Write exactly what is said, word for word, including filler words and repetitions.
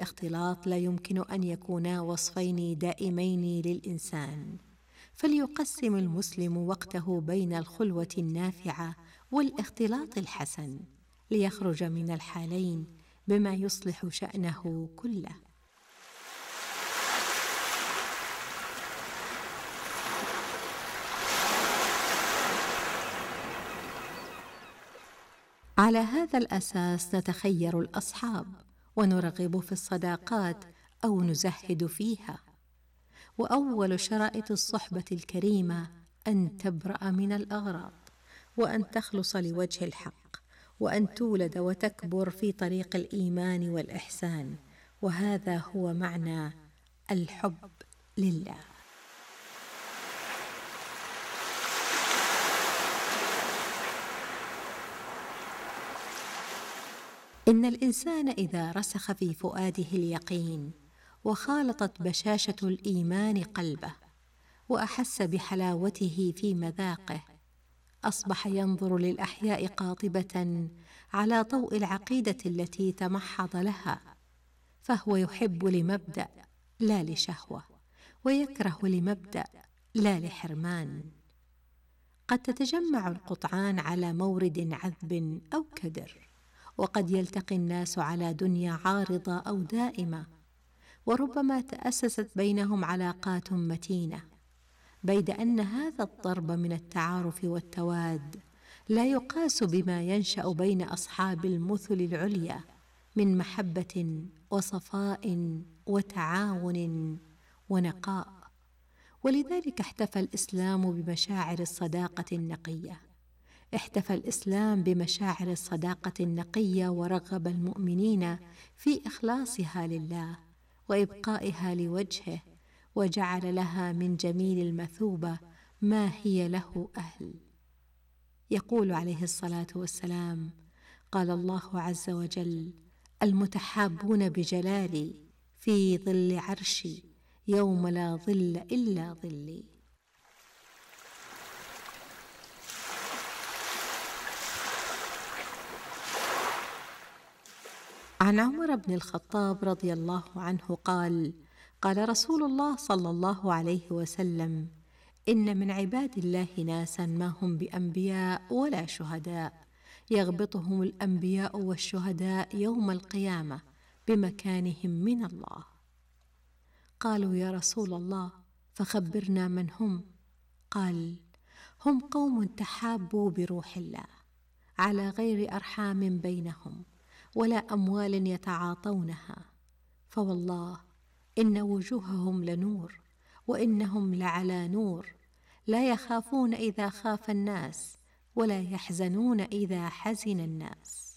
والاختلاط لا يمكن أن يكونا وصفين دائمين للإنسان، فليقسم المسلم وقته بين الخلوة النافعة والاختلاط الحسن ليخرج من الحالين بما يصلح شأنه كله. على هذا الأساس نتخير الأصحاب ونرغب في الصداقات أو نزهد فيها. وأول شرائط الصحبة الكريمة أن تبرأ من الأغراض، وأن تخلص لوجه الحق، وأن تولد وتكبر في طريق الإيمان والإحسان، وهذا هو معنى الحب لله. إن الإنسان إذا رسخ في فؤاده اليقين وخالطت بشاشة الإيمان قلبه وأحس بحلاوته في مذاقه، أصبح ينظر للأحياء قاطبة على ضوء العقيدة التي تمحض لها، فهو يحب لمبدأ لا لشهوة، ويكره لمبدأ لا لحرمان. قد تتجمع القطعان على مورد عذب أو كدر، وقد يلتقي الناس على دنيا عارضة أو دائمة، وربما تأسست بينهم علاقات متينة، بيد أن هذا الضرب من التعارف والتواد لا يقاس بما ينشأ بين أصحاب المثل العليا من محبة وصفاء وتعاون ونقاء. ولذلك احتفى الإسلام بمشاعر الصداقة النقية احتفى الإسلام بمشاعر الصداقة النقية ورغب المؤمنين في إخلاصها لله وإبقائها لوجهه، وجعل لها من جميل المثوبة ما هي له أهل. يقول عليه الصلاة والسلام: قال الله عز وجل: المتحابون بجلالي في ظل عرشي يوم لا ظل إلا ظلي. عن عمر بن الخطاب رضي الله عنه قال: قال رسول الله صلى الله عليه وسلم: إن من عباد الله ناسا ما هم بأنبياء ولا شهداء، يغبطهم الأنبياء والشهداء يوم القيامة بمكانهم من الله. قالوا: يا رسول الله، فخبرنا من هم؟ قال: هم قوم تحابوا بروح الله على غير أرحام بينهم ولا أموال يتعاطونها، فوالله إن وجوههم لنور وإنهم لعلى نور، لا يخافون إذا خاف الناس ولا يحزنون إذا حزن الناس.